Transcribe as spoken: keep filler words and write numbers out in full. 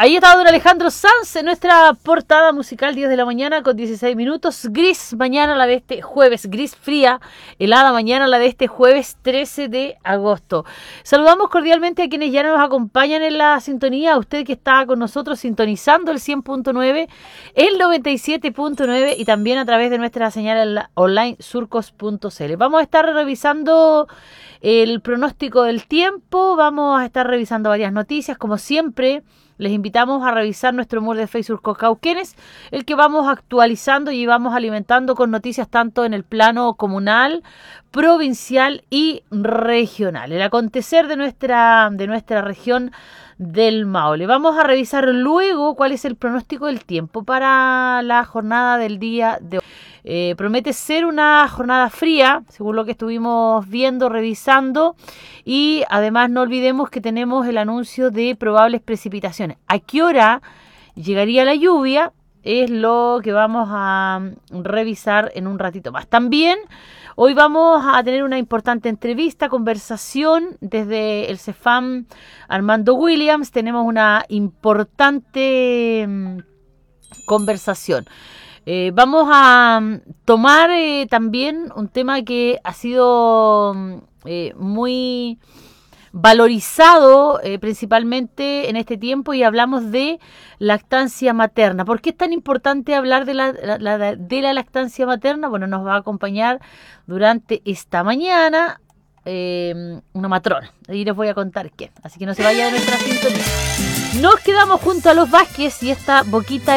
Ahí está don Alejandro Sanz en nuestra portada musical, diez de la mañana con dieciséis minutos. Gris mañana la de este jueves, gris fría, helada mañana la de este jueves trece de agosto. Saludamos cordialmente a quienes ya nos acompañan en la sintonía, a usted que está con nosotros sintonizando el cien punto nueve, el noventa y siete punto nueve y también a través de nuestra señal online surcos punto c l. Vamos a estar revisando el pronóstico del tiempo, vamos a estar revisando varias noticias, como siempre. Les invitamos a revisar nuestro muro de Facebook Cauquenes, el que vamos actualizando y vamos alimentando con noticias tanto en el plano comunal, provincial y regional. El acontecer de nuestra, de nuestra región del Maule. Vamos a revisar luego cuál es el pronóstico del tiempo para la jornada del día de hoy. Eh, promete ser una jornada fría, según lo que estuvimos viendo, revisando, y además no olvidemos que tenemos el anuncio de probables precipitaciones. ¿A qué hora llegaría la lluvia? Es lo que vamos a revisar en un ratito más. También hoy vamos a tener una importante entrevista, conversación desde el Cefam Armando Williams. Tenemos una importante mmm, conversación. Eh, vamos a tomar eh, también un tema que ha sido eh, muy valorizado eh, principalmente en este tiempo, y hablamos de lactancia materna. ¿Por qué es tan importante hablar de la, la, la, de la lactancia materna? Bueno, nos va a acompañar durante esta mañana eh, una matrona. Ahí les voy a contar quién. Así que no se vaya de nuestra sintonía. Nos quedamos junto a los Vázquez y esta boquita